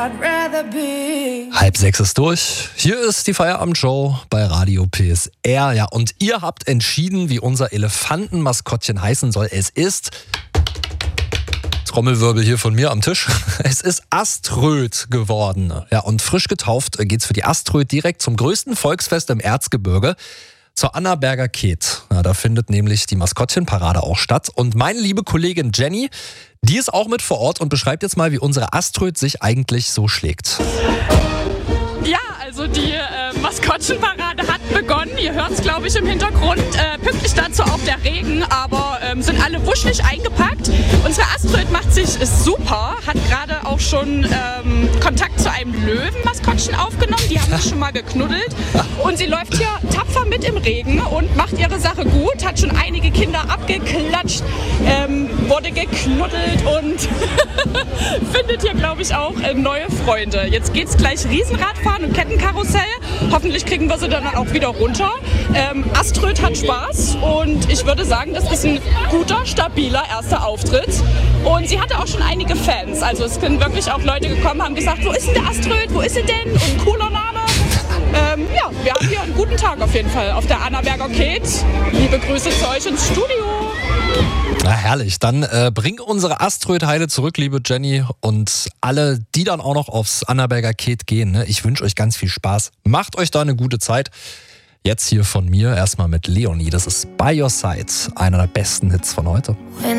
5:30 ist durch. Hier ist die Feierabendshow bei Radio PSR. Ja, und ihr habt entschieden, wie unser Elefantenmaskottchen heißen soll. Es ist, Trommelwirbel hier von mir am Tisch, es ist Aströd geworden. Ja, und frisch getauft geht's für die Aströd direkt zum größten Volksfest im Erzgebirge, zur Annaberger Keet. Ja, da findet nämlich die Maskottchenparade auch statt. Und meine liebe Kollegin Jenny, die ist auch mit vor Ort und beschreibt jetzt mal, wie unsere Aströd sich eigentlich so schlägt. Ja, also die Maskottchenparade hat begonnen. Ihr hört es, glaube ich, im Hintergrund. Pünktlich dazu auch der Regen, aber sind alle wuschig eingepackt. Unsere Aströd macht sich super, hat gerade auch schon Kontakt zu einem Löwen-Maskottchen aufgenommen. Die haben sich schon mal geknuddelt. Und sie läuft hier tapfer mit im Regen und macht ihre Sache gut. Hat schon einige Kinder abgeklatscht, wurde geknuddelt und findet hier, glaube ich, auch neue Freunde. Jetzt geht's gleich Riesenradfahren und Kettenkarussell. Hoffentlich kriegen wir sie dann auch wieder runter. Aströd hat Spaß und ich würde sagen, das ist ein guter, stabiler erster Auftritt. Und sie hatte auch schon einige Fans. Also es sind wirklich auch Leute gekommen, haben gesagt, wo ist denn der Aströd, wo ist sie denn? Und ein cooler Name. Ja, wir haben hier einen guten Tag auf jeden Fall auf der Annaberger Keet. Liebe Grüße zu euch ins Studio. Na herrlich, dann bring unsere Aströd-Heile zurück, liebe Jenny, und alle, die dann auch noch aufs Annaberger Keet gehen. Ne? Ich wünsche euch ganz viel Spaß. Macht euch da eine gute Zeit. Jetzt hier von mir erstmal mit Leonie. Das ist By Your Side, einer der besten Hits von heute.